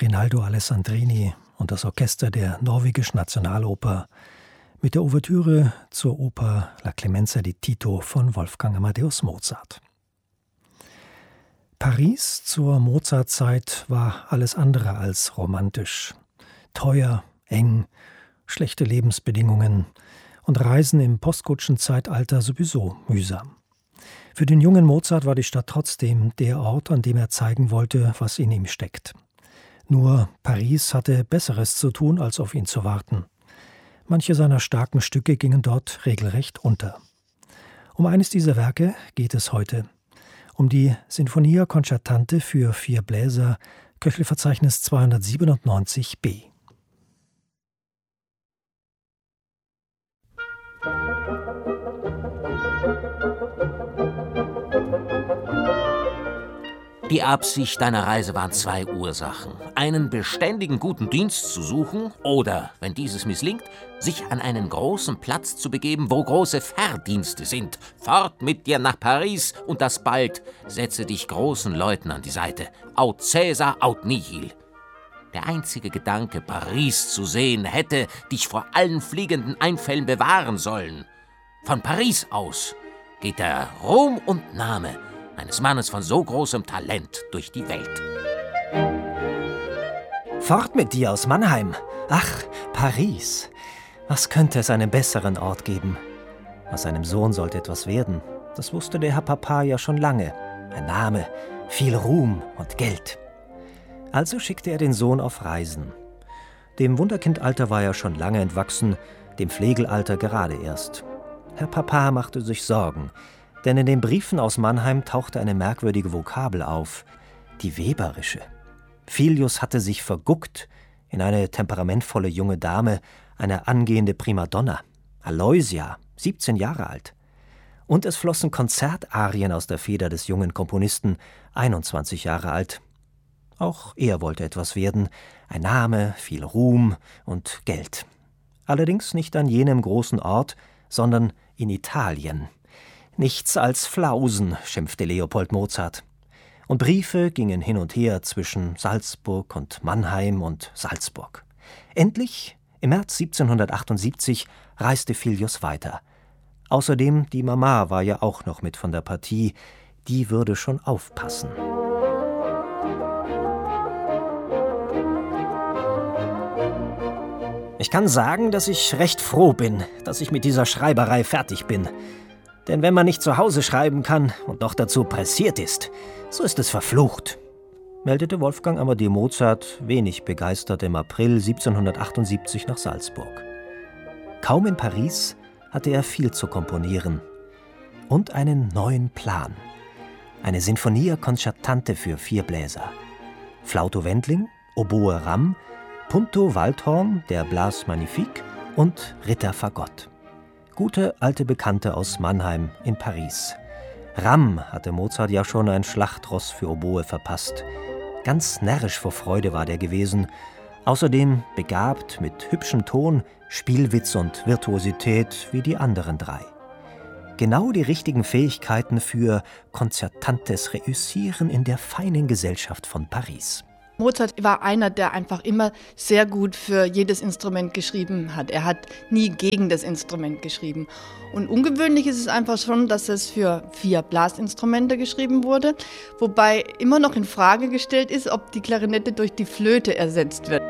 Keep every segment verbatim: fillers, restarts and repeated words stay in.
Rinaldo Alessandrini und das Orchester der Norwegischen Nationaloper mit der Ouvertüre zur Oper La Clemenza di Tito von Wolfgang Amadeus Mozart. Paris zur Mozartzeit war alles andere als romantisch. Teuer, eng, schlechte Lebensbedingungen und Reisen im Postkutschenzeitalter sowieso mühsam. Für den jungen Mozart war die Stadt trotzdem der Ort, an dem er zeigen wollte, was in ihm steckt. Nur Paris hatte Besseres zu tun, als auf ihn zu warten. Manche seiner starken Stücke gingen dort regelrecht unter. Um eines dieser Werke geht es heute. Um die Sinfonia Concertante für vier Bläser, Köchelverzeichnis zweihundertsiebenundneunzig b. Die Absicht deiner Reise waren zwei Ursachen. Einen beständigen guten Dienst zu suchen oder, wenn dieses misslingt, sich an einen großen Platz zu begeben, wo große Verdienste sind. Fort mit dir nach Paris und das bald. Setze dich großen Leuten an die Seite. Aut Caesar, aut nihil. Der einzige Gedanke, Paris zu sehen, hätte dich vor allen fliegenden Einfällen bewahren sollen. Von Paris aus geht der Ruhm und Name eines Mannes von so großem Talent durch die Welt. Fort mit dir aus Mannheim! Ach, Paris! Was könnte es einen besseren Ort geben? Aus seinem Sohn sollte etwas werden. Das wusste der Herr Papa ja schon lange. Ein Name, viel Ruhm und Geld. Also schickte er den Sohn auf Reisen. Dem Wunderkindalter war er schon lange entwachsen, dem Pflegelalter gerade erst. Herr Papa machte sich Sorgen, denn in den Briefen aus Mannheim tauchte eine merkwürdige Vokabel auf, die weberische. Filius hatte sich verguckt in eine temperamentvolle junge Dame, eine angehende Primadonna, Aloysia, siebzehn Jahre alt. Und es flossen Konzertarien aus der Feder des jungen Komponisten, einundzwanzig Jahre alt. Auch er wollte etwas werden, ein Name, viel Ruhm und Geld. Allerdings nicht an jenem großen Ort, sondern in Italien. Nichts als Flausen, schimpfte Leopold Mozart. Und Briefe gingen hin und her zwischen Salzburg und Mannheim und Salzburg. Endlich, im März siebzehnhundertachtundsiebzig, reiste Filius weiter. Außerdem, die Mama war ja auch noch mit von der Partie, die würde schon aufpassen. Ich kann sagen, dass ich recht froh bin, dass ich mit dieser Schreiberei fertig bin. Denn wenn man nicht zu Hause schreiben kann und noch dazu pressiert ist, so ist es verflucht, meldete Wolfgang Amadeus Mozart wenig begeistert im April siebzehnhundertachtundsiebzig nach Salzburg. Kaum in Paris hatte er viel zu komponieren und einen neuen Plan. Eine Sinfonia Concertante für vier Bläser. Flauto Wendling, Oboe Ramm, Punto Waldhorn, der Blas Magnifique und Ritter Fagott. Gute alte Bekannte aus Mannheim in Paris. Ramm hatte Mozart ja schon ein Schlachtross für Oboe verpasst. Ganz närrisch vor Freude war der gewesen. Außerdem begabt mit hübschem Ton, Spielwitz und Virtuosität wie die anderen drei. Genau die richtigen Fähigkeiten für konzertantes Reüssieren in der feinen Gesellschaft von Paris. Mozart war einer, der einfach immer sehr gut für jedes Instrument geschrieben hat. Er hat nie gegen das Instrument geschrieben. Und ungewöhnlich ist es einfach schon, dass es für vier Blasinstrumente geschrieben wurde, wobei immer noch in Frage gestellt ist, ob die Klarinette durch die Flöte ersetzt wird.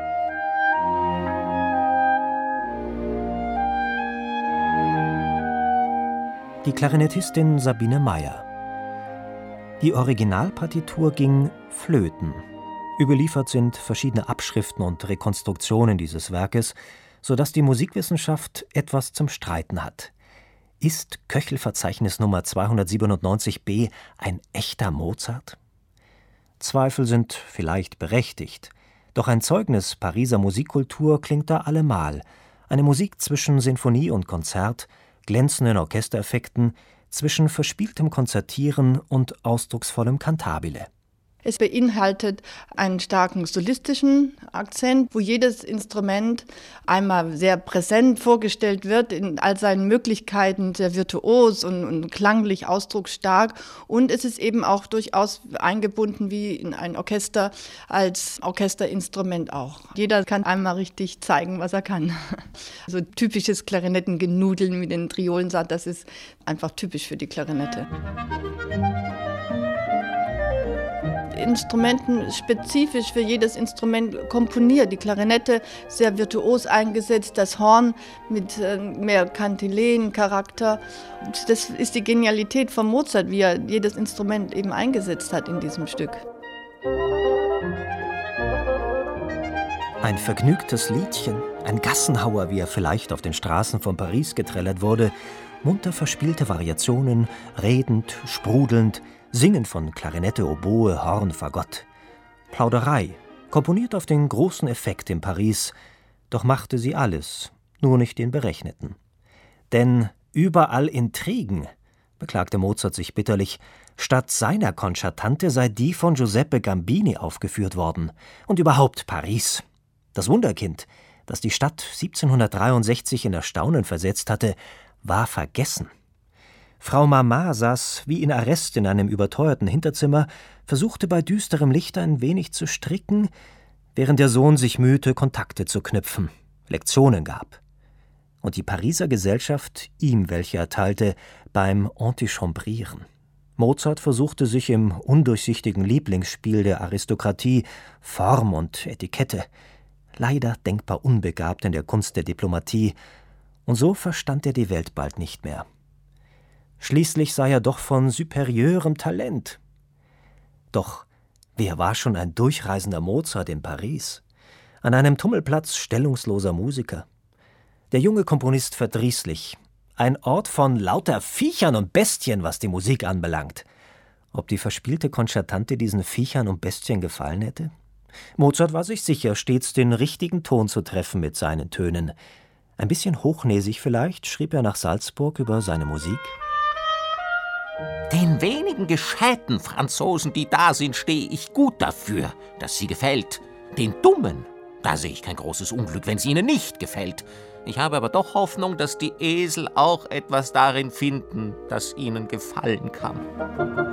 Die Klarinettistin Sabine Meyer. Die Originalpartitur ging flöten. Überliefert sind verschiedene Abschriften und Rekonstruktionen dieses Werkes, sodass die Musikwissenschaft etwas zum Streiten hat. Ist Köchelverzeichnis Nummer zweihundertsiebenundneunzig b ein echter Mozart? Zweifel sind vielleicht berechtigt, doch ein Zeugnis Pariser Musikkultur klingt da allemal. Eine Musik zwischen Sinfonie und Konzert, glänzenden Orchestereffekten, zwischen verspieltem Konzertieren und ausdrucksvollem Cantabile. Es beinhaltet einen starken solistischen Akzent, wo jedes Instrument einmal sehr präsent vorgestellt wird, in all seinen Möglichkeiten, sehr virtuos und, und klanglich ausdrucksstark. Und es ist eben auch durchaus eingebunden wie in ein Orchester als Orchesterinstrument auch. Jeder kann einmal richtig zeigen, was er kann. So typisches Klarinettengenudeln mit den Triolen, das ist einfach typisch für die Klarinette. Instrumenten spezifisch für jedes Instrument komponiert. Die Klarinette sehr virtuos eingesetzt, das Horn mit mehr Kantileen-Charakter. Das ist die Genialität von Mozart, wie er jedes Instrument eben eingesetzt hat in diesem Stück. Ein vergnügtes Liedchen, ein Gassenhauer, wie er vielleicht auf den Straßen von Paris geträllert wurde, munter verspielte Variationen, redend, sprudelnd, Singen von Klarinette, Oboe, Horn, Fagott. Plauderei, komponiert auf den großen Effekt in Paris, doch machte sie alles, nur nicht den Berechneten. Denn überall Intrigen, beklagte Mozart sich bitterlich, statt seiner Concertante sei die von Giuseppe Gambini aufgeführt worden. Und überhaupt Paris. Das Wunderkind, das die Stadt siebzehnhundertdreiundsechzig in Erstaunen versetzt hatte, war vergessen. Frau Mama saß wie in Arrest in einem überteuerten Hinterzimmer, versuchte bei düsterem Licht ein wenig zu stricken, während der Sohn sich mühte, Kontakte zu knüpfen, Lektionen gab. Und die Pariser Gesellschaft ihm welche erteilte beim Antichambrieren. Mozart versuchte sich im undurchsichtigen Lieblingsspiel der Aristokratie Form und Etikette, leider denkbar unbegabt in der Kunst der Diplomatie, und so verstand er die Welt bald nicht mehr. Schließlich sei er doch von superieurem Talent. Doch wer war schon ein durchreisender Mozart in Paris? An einem Tummelplatz stellungsloser Musiker. Der junge Komponist verdrießlich. Ein Ort von lauter Viechern und Bestien, was die Musik anbelangt. Ob die verspielte Concertante diesen Viechern und Bestien gefallen hätte? Mozart war sich sicher, stets den richtigen Ton zu treffen mit seinen Tönen. Ein bisschen hochnäsig vielleicht, schrieb er nach Salzburg über seine Musik. Den wenigen gescheiten Franzosen, die da sind, stehe ich gut dafür, dass sie gefällt. Den Dummen, da sehe ich kein großes Unglück, wenn sie ihnen nicht gefällt. Ich habe aber doch Hoffnung, dass die Esel auch etwas darin finden, das ihnen gefallen kann.